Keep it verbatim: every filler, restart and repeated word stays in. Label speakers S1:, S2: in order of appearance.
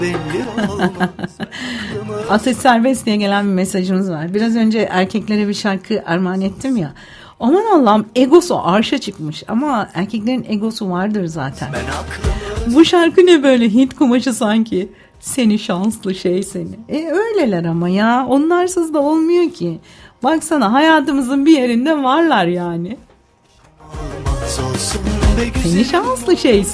S1: Ateş serbest diye gelen bir mesajımız var. Biraz önce erkeklere bir şarkı armağan ettim ya. Aman Allah'ım, egosu arşa çıkmış ama erkeklerin egosu vardır zaten. Bu şarkı ne böyle Hint kumaşı sanki. Seni şanslı şey seni. E öyleler ama ya, onlarsız da olmuyor ki. Baksana, hayatımızın bir yerinde varlar yani. Seni şanslı şey